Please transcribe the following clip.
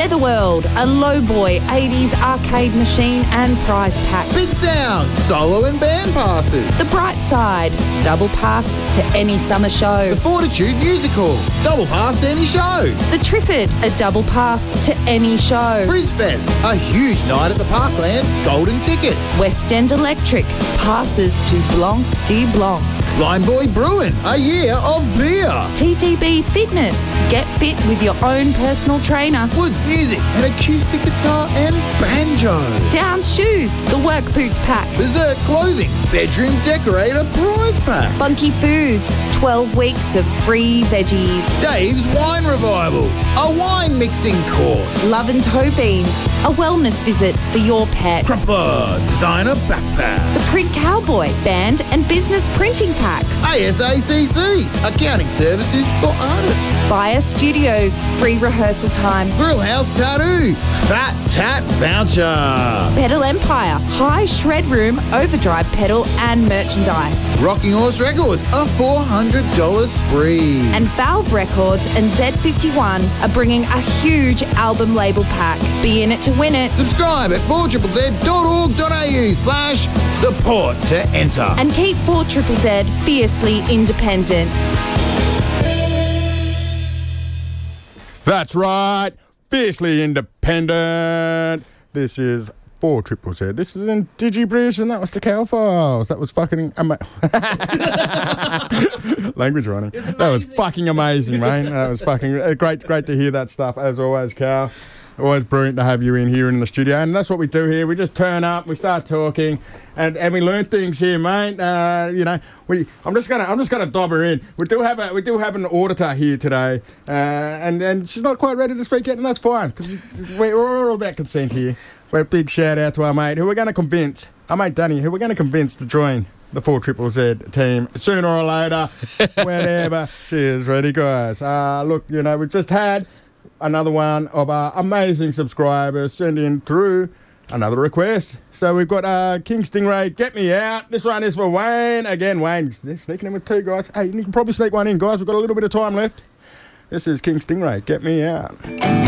Weatherworld, a Lowboy 80s arcade machine and prize pack. Big Sound, solo and band passes. The Bright Side, double pass to any summer show. The Fortitude Musical, double pass to any show. The Triffid, a double pass to any show. Brisfest, a huge night at the Parklands, golden tickets. West End Electric, passes to Blanc de Blanc. Blind Boy Brewing, a year of beer. TTB Fitness, get fit with your own personal trainer. Woods Music, an acoustic guitar and banjo. Downs Shoes, the Work Boots pack. Berserk Clothing, bedroom decorator prize pack. Funky Foods, 12 weeks of free veggies. Dave's Wine Revival, a wine mixing course. Love and Toe Beans, a wellness visit for your pet. Crumpler, designer backpack. The Print Cowboy, band and business printing packs. ASACC, accounting services for artists. Fire Studios, free rehearsal time. Thrill House Tattoo, Fat Tat Voucher. Pedal Empire, high shred room, overdrive pedal and merchandise. Rocking Horse Records, a $400 spree. And Valve Records and Z51 are bringing a huge album label pack. Be in it to win it. Subscribe at 4ZZZ.org.au/support to enter. And keep 4ZZZ fiercely independent. That's right, fiercely independent. This is 4ZZZ. This is in DigiBrish, and that was the Cow Files. That was fucking language running. That was fucking amazing, mate. That was fucking great to hear that stuff, as always, Cow. Always brilliant to have you in here in the studio, and that's what we do here. We just turn up, we start talking, and we learn things here, mate. You know, I'm just gonna dob her in. We do have an auditor here today, and she's not quite ready to speak yet, and that's fine because we're all about consent here. We're a big shout out to our mate who we're going to convince, our mate Danny, who we're going to convince to join the 4ZZZ team sooner or later, whenever she is ready, guys. Look, you know, we've just had another one of our amazing subscribers send in through another request. So we've got King Stingray, Get Me Out. This one is for Wayne. Again, Wayne, sneaking in with two, guys. Hey, you can probably sneak one in, guys. We've got a little bit of time left. This is King Stingray, Get Me Out.